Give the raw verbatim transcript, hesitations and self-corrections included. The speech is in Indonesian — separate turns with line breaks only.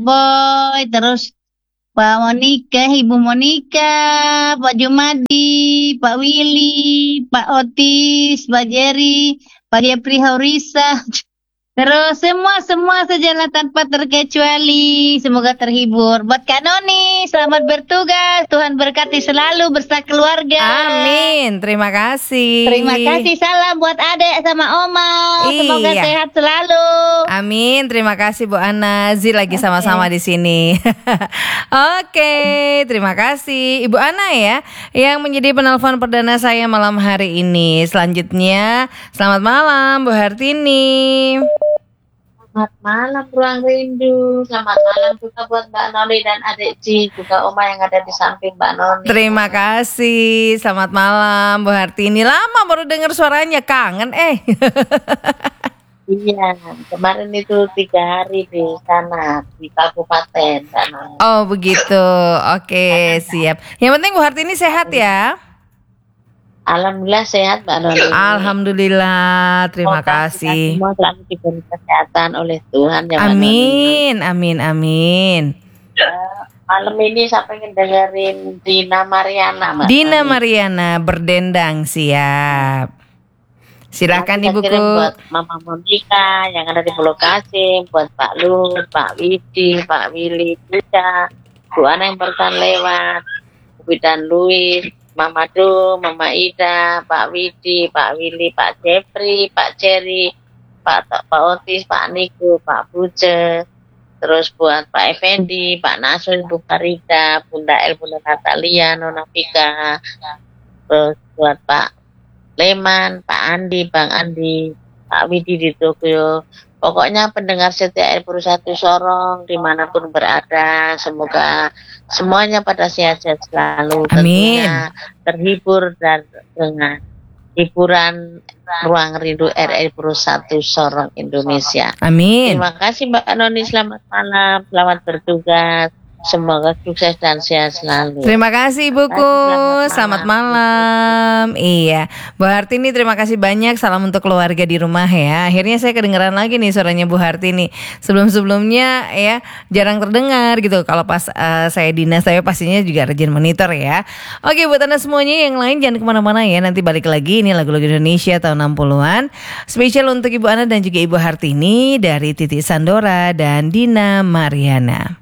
Boy, terus Pak Monika, Ibu Monika, Pak Jumadi, Pak Willy, Pak Otis, Pak Jerry, Pak Jepri Haurisa. Terus semua-semua sajalah tanpa terkecuali. Semoga terhibur. Buat Kak Noni, selamat bertugas. Tuhan berkati selalu bersama keluarga.
Amin. Terima kasih.
Terima kasih. Salam buat adek sama Oma. Semoga
Iya.
sehat selalu.
Amin. Terima kasih Bu Ana. Zil lagi sama-sama di sini. Oke, terima kasih Ibu Ana ya yang menjadi penelpon perdana saya malam hari ini. Selanjutnya, selamat malam Bu Hartini.
Selamat malam Ruang Rindu. Selamat malam juga buat Mbak Noni dan adik Ci, juga Oma yang ada di samping Mbak Noni.
Terima kasih. Selamat malam Bu Hartini. Lama baru dengar suaranya, kangen eh.
Iya, kemarin itu tiga hari di sana di kabupaten sana.
Oh begitu. Oke, siap. Yang penting Bu Hartini sehat ya.
Alhamdulillah sehat Mbak Noni.
Alhamdulillah. Terima
Semoga kita
kasih.
semua selalu diberi kesehatan oleh Tuhan ya Mbak Noni.
Amin, amin, amin.
Eh, Malam ini saya pengen dengerin Dina Mariana Mbak
Dina
Noni.
Mariana berdendang, siap. Silakan
Kita
Ibuku.
kirim buat Mama Monika yang ada di Pulau Kasim, buat Pak Lut, Pak Widi, Pak Willy, juga Bu Ana yang barusan lewat, Bu dan Louis, Mama Du, Mama Ida, Pak Widi, Pak Willy, Pak Jeffrey, Pak Cherry, Pak Pak Otis, Pak Niko, Pak Buce, terus buat Pak Effendi, Pak Nasir, Bu Farida, Bunda El, Bunda Natalia, Nona Vika, terus buat Pak Leman, Pak Andi, Bang Andi, Pak Widi di Tokyo. Pokoknya pendengar setia R seratus satu Sorong dimanapun berada, semoga semuanya pada sehat-sehat selalu.
Amin.
Tentunya terhibur dan dengan hiburan Ruang Rindu R seratus satu Sorong Indonesia.
Amin.
Terima kasih Mbak Noni, selamat malam, selamat bertugas. Semoga sukses dan sehat selalu.
Terima kasih Ibuku.
Selamat
Selamat
malam.
malam. Iya, Bu Hartini terima kasih banyak. Salam untuk keluarga di rumah ya. Akhirnya saya kedengeran lagi nih suaranya Bu Hartini. Sebelum-sebelumnya ya jarang terdengar gitu. Kalau pas uh, saya dinas saya pastinya juga rajin monitor ya. Oke, buat Anda semuanya yang lain jangan kemana-mana ya. Nanti balik lagi, ini lagu-lagu Indonesia tahun enam puluhan. Spesial untuk Ibu Ana dan juga Ibu Hartini dari Titi Sandora dan Dina Mariana.